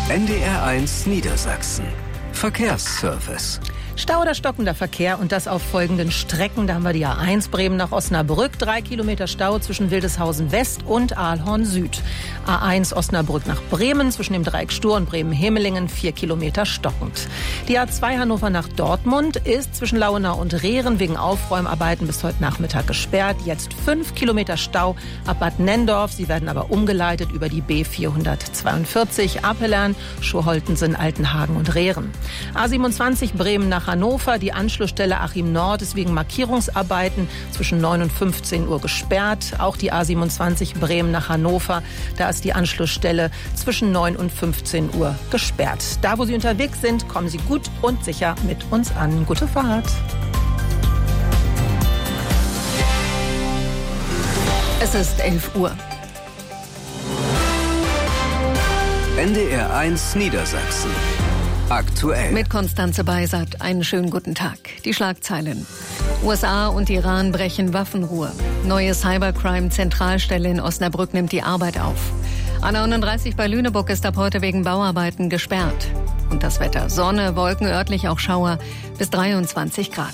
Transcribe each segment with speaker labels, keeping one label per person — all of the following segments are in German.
Speaker 1: NDR1 Niedersachsen. Verkehrsservice.
Speaker 2: Stau oder stockender Verkehr und das auf folgenden Strecken. Da haben wir die A1 Bremen nach Osnabrück, 3 Kilometer Stau zwischen Wildeshausen West und Ahlhorn Süd. A1 Osnabrück nach Bremen zwischen dem Dreieck Stur und Bremen-Hemelingen, 4 Kilometer stockend. Die A2 Hannover nach Dortmund ist zwischen Lauenau und Rehren wegen Aufräumarbeiten bis heute Nachmittag gesperrt. Jetzt 5 Kilometer Stau ab Bad Nenndorf. Sie werden aber umgeleitet über die B442 Apelern, Schurholtensen, Altenhagen und Rehren. A27 Bremen nach Hannover. Die Anschlussstelle Achim Nord ist wegen Markierungsarbeiten zwischen 9 und 15 Uhr gesperrt. Auch die A27 Bremen nach Hannover. Da ist die Anschlussstelle zwischen 9 und 15 Uhr gesperrt. Da, wo Sie unterwegs sind, kommen Sie gut und sicher mit uns an. Gute Fahrt.
Speaker 3: Es ist 11 Uhr.
Speaker 1: NDR1 Niedersachsen. Aktuell.
Speaker 3: Mit Konstanze Beisert. Einen schönen guten Tag. Die Schlagzeilen. USA und Iran brechen Waffenruhe. Neue Cybercrime-Zentralstelle in Osnabrück nimmt die Arbeit auf. A39 bei Lüneburg ist ab heute wegen Bauarbeiten gesperrt. Und das Wetter. Sonne, Wolken, örtlich auch Schauer bis 23 Grad.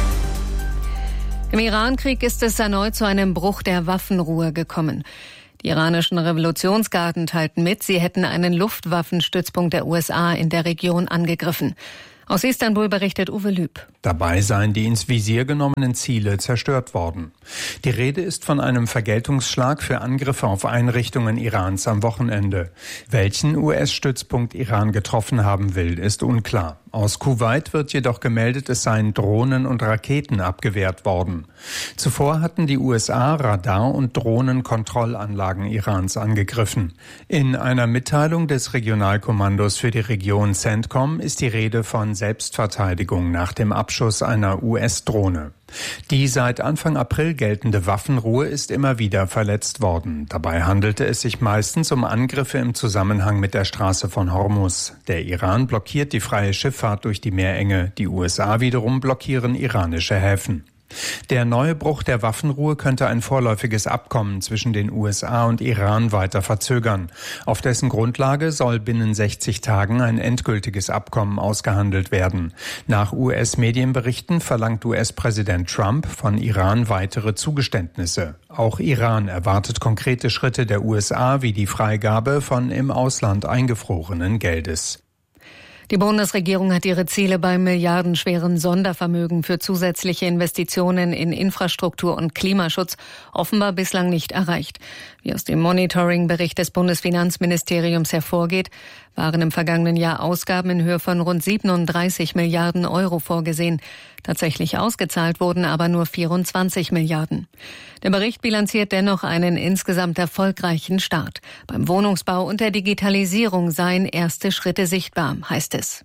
Speaker 3: Im Irankrieg ist es erneut zu einem Bruch der Waffenruhe gekommen. Die iranischen Revolutionsgarden teilten mit, sie hätten einen Luftwaffenstützpunkt der USA in der Region angegriffen. Aus Istanbul berichtet Uwe Lüb.
Speaker 4: Dabei seien die ins Visier genommenen Ziele zerstört worden. Die Rede ist von einem Vergeltungsschlag für Angriffe auf Einrichtungen Irans am Wochenende. Welchen US-Stützpunkt Iran getroffen haben will, ist unklar. Aus Kuwait wird jedoch gemeldet, es seien Drohnen und Raketen abgewehrt worden. Zuvor hatten die USA Radar- und Drohnenkontrollanlagen Irans angegriffen. In einer Mitteilung des Regionalkommandos für die Region CENTCOM ist die Rede von Selbstverteidigung nach dem Abschuss einer US-Drohne. Die seit Anfang April geltende Waffenruhe ist immer wieder verletzt worden. Dabei handelte es sich meistens um Angriffe im Zusammenhang mit der Straße von Hormuz. Der Iran blockiert die freie Schifffahrt durch die Meerenge. Die USA wiederum blockieren iranische Häfen. Der neue Bruch der Waffenruhe könnte ein vorläufiges Abkommen zwischen den USA und Iran weiter verzögern. Auf dessen Grundlage soll binnen 60 Tagen ein endgültiges Abkommen ausgehandelt werden. Nach US-Medienberichten verlangt US-Präsident Trump von Iran weitere Zugeständnisse. Auch Iran erwartet konkrete Schritte der USA wie die Freigabe von im Ausland eingefrorenen Geldes.
Speaker 3: Die Bundesregierung hat ihre Ziele beim milliardenschweren Sondervermögen für zusätzliche Investitionen in Infrastruktur und Klimaschutz offenbar bislang nicht erreicht. Wie aus dem Monitoring-Bericht des Bundesfinanzministeriums hervorgeht, waren im vergangenen Jahr Ausgaben in Höhe von rund 37 Milliarden Euro vorgesehen. Tatsächlich ausgezahlt wurden aber nur 24 Milliarden. Der Bericht bilanziert dennoch einen insgesamt erfolgreichen Start. Beim Wohnungsbau und der Digitalisierung seien erste Schritte sichtbar, heißt es.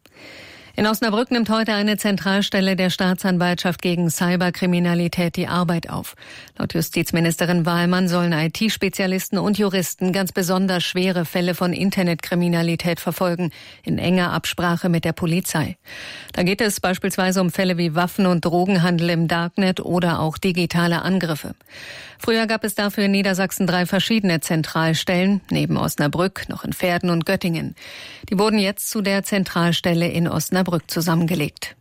Speaker 3: In Osnabrück nimmt heute eine Zentralstelle der Staatsanwaltschaft gegen Cyberkriminalität die Arbeit auf. Laut Justizministerin Wahlmann sollen IT-Spezialisten und Juristen ganz besonders schwere Fälle von Internetkriminalität verfolgen, in enger Absprache mit der Polizei. Da geht es beispielsweise um Fälle wie Waffen- und Drogenhandel im Darknet oder auch digitale Angriffe. Früher gab es dafür in Niedersachsen 3 verschiedene Zentralstellen, neben Osnabrück noch in Verden und Göttingen. Die wurden jetzt zu der Zentralstelle in Osnabrück zusammengelegt.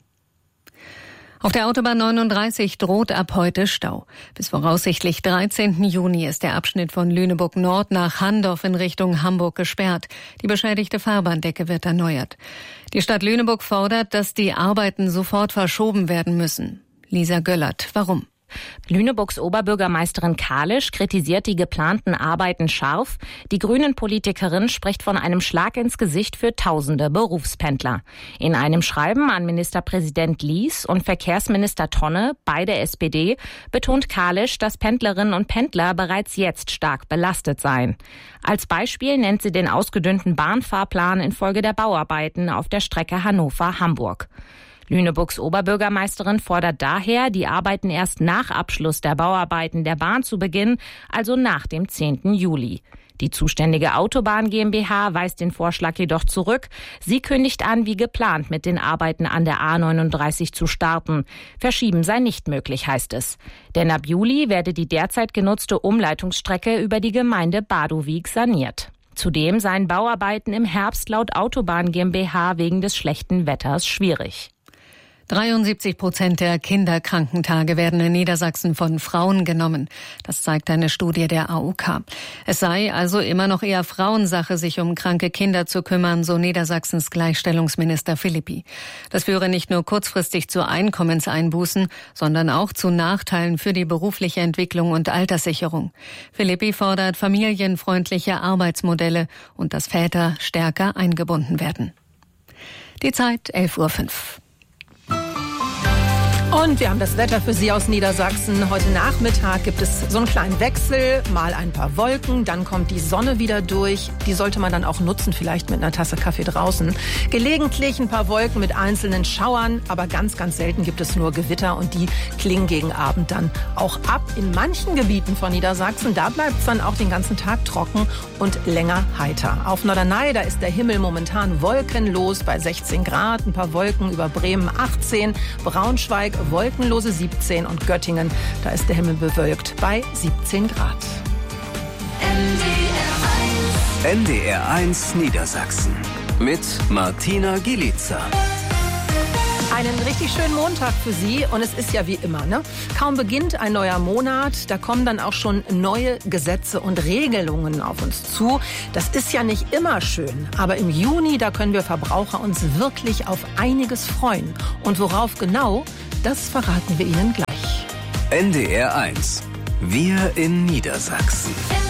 Speaker 3: Auf der Autobahn 39 droht ab heute Stau. Bis voraussichtlich 13. Juni ist der Abschnitt von Lüneburg Nord nach Handorf in Richtung Hamburg gesperrt. Die beschädigte Fahrbahndecke wird erneuert. Die Stadt Lüneburg fordert, dass die Arbeiten sofort verschoben werden müssen. Lisa Göllert, warum?
Speaker 5: Lüneburgs Oberbürgermeisterin Kalisch kritisiert die geplanten Arbeiten scharf. Die Grünen-Politikerin spricht von einem Schlag ins Gesicht für tausende Berufspendler. In einem Schreiben an Ministerpräsident Lies und Verkehrsminister Tonne, beide SPD, betont Kalisch, dass Pendlerinnen und Pendler bereits jetzt stark belastet seien. Als Beispiel nennt sie den ausgedünnten Bahnfahrplan infolge der Bauarbeiten auf der Strecke Hannover-Hamburg. Lüneburgs Oberbürgermeisterin fordert daher, die Arbeiten erst nach Abschluss der Bauarbeiten der Bahn zu beginnen, also nach dem 10. Juli. Die zuständige Autobahn GmbH weist den Vorschlag jedoch zurück. Sie kündigt an, wie geplant mit den Arbeiten an der A39 zu starten. Verschieben sei nicht möglich, heißt es. Denn ab Juli werde die derzeit genutzte Umleitungsstrecke über die Gemeinde Badowig saniert. Zudem seien Bauarbeiten im Herbst laut Autobahn GmbH wegen des schlechten Wetters schwierig.
Speaker 3: 73% der Kinderkrankentage werden in Niedersachsen von Frauen genommen. Das zeigt eine Studie der AOK. Es sei also immer noch eher Frauensache, sich um kranke Kinder zu kümmern, so Niedersachsens Gleichstellungsminister Philippi. Das führe nicht nur kurzfristig zu Einkommenseinbußen, sondern auch zu Nachteilen für die berufliche Entwicklung und Alterssicherung. Philippi fordert familienfreundliche Arbeitsmodelle und dass Väter stärker eingebunden werden. Die Zeit 11:05 Uhr.
Speaker 2: Und wir haben das Wetter für Sie aus Niedersachsen. Heute Nachmittag gibt es so einen kleinen Wechsel, mal ein paar Wolken, dann kommt die Sonne wieder durch. Die sollte man dann auch nutzen, vielleicht mit einer Tasse Kaffee draußen. Gelegentlich ein paar Wolken mit einzelnen Schauern, aber ganz, ganz selten gibt es nur Gewitter und die klingen gegen Abend dann auch ab. In manchen Gebieten von Niedersachsen, da bleibt es dann auch den ganzen Tag trocken und länger heiter. Auf Norderney, da ist der Himmel momentan wolkenlos bei 16 Grad, ein paar Wolken über Bremen 18, Braunschweig wolkenlose 17 und Göttingen, da ist der Himmel bewölkt bei 17 Grad.
Speaker 1: NDR 1 Niedersachsen mit Martina Gielica.
Speaker 2: Einen richtig schönen Montag für Sie und es ist ja wie immer, ne? Kaum beginnt ein neuer Monat, da kommen dann auch schon neue Gesetze und Regelungen auf uns zu. Das ist ja nicht immer schön, aber im Juni, da können wir Verbraucher uns wirklich auf einiges freuen. Und worauf genau, das verraten wir Ihnen gleich.
Speaker 1: NDR 1. Wir in Niedersachsen.